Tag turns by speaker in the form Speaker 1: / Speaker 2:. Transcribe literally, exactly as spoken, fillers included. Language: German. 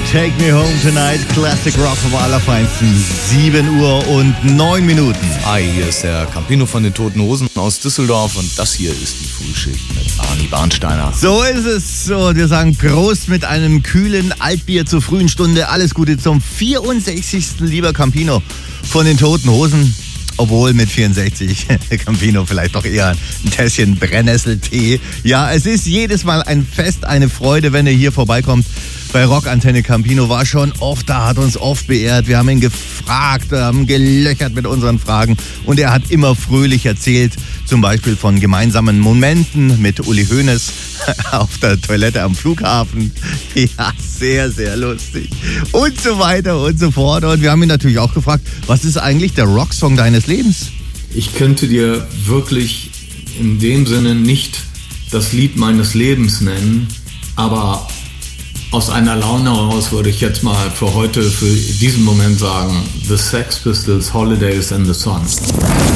Speaker 1: Take Me Home Tonight, Classic Rock vom Allerfeinsten, sieben Uhr und neun Minuten.
Speaker 2: Hi, hier ist der Campino von den Toten Hosen aus Düsseldorf und das hier ist die Frühschicht mit Arnie Barnsteiner.
Speaker 1: So ist es. Und wir sagen Prost mit einem kühlen Altbier zur frühen Stunde. Alles Gute zum vierundsechzigsten lieber Campino von den Toten Hosen. Obwohl mit vierundsechzig, Campino vielleicht doch eher ein Tässchen Brennnesseltee. Ja, es ist jedes Mal ein Fest, eine Freude, wenn er hier vorbeikommt. Bei Rockantenne Campino war schon oft da, hat uns oft beehrt. Wir haben ihn gefragt, haben gelöchert mit unseren Fragen. Und er hat immer fröhlich erzählt, zum Beispiel von gemeinsamen Momenten mit Uli Hoeneß auf der Toilette am Flughafen. Ja, sehr, sehr lustig. Und so weiter und so fort. Und wir haben ihn natürlich auch gefragt, was ist eigentlich der Rocksong deines Lebens?
Speaker 3: Ich könnte dir wirklich in dem Sinne nicht das Lied meines Lebens nennen, aber aus einer Laune heraus würde ich jetzt mal für heute, für diesen Moment sagen, The Sex Pistols, Holidays in the Sun.